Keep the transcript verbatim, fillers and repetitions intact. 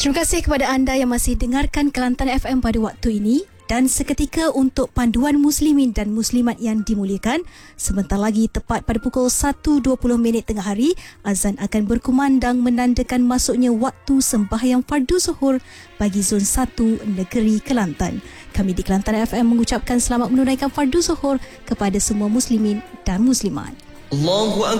Terima kasih kepada anda yang masih dengarkan Kelantan F M pada waktu ini. Dan seketika untuk panduan muslimin dan muslimat yang dimuliakan, sebentar lagi tepat pada pukul satu dua puluh minit tengah hari, azan akan berkumandang menandakan masuknya waktu sembahyang fardu zuhur bagi Zon satu Negeri Kelantan. Kami di Kelantan F M mengucapkan selamat menunaikan fardu zuhur kepada semua muslimin dan muslimat. Allahu